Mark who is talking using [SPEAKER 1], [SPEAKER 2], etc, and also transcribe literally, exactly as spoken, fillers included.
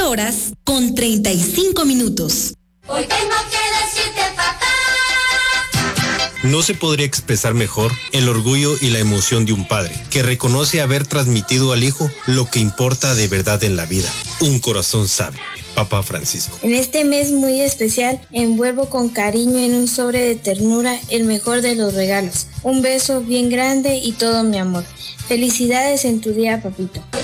[SPEAKER 1] horas con treinta y cinco minutos.
[SPEAKER 2] Hoy tengo que decirte, papá.
[SPEAKER 3] No se podría expresar mejor el orgullo y la emoción de un padre que reconoce haber transmitido al hijo lo que importa de verdad en la vida. Un corazón sabio. Papá Francisco.
[SPEAKER 4] En este mes muy especial, envuelvo con cariño en un sobre de ternura el mejor de los regalos. Un beso bien grande y todo mi amor. Felicidades en tu día, papito.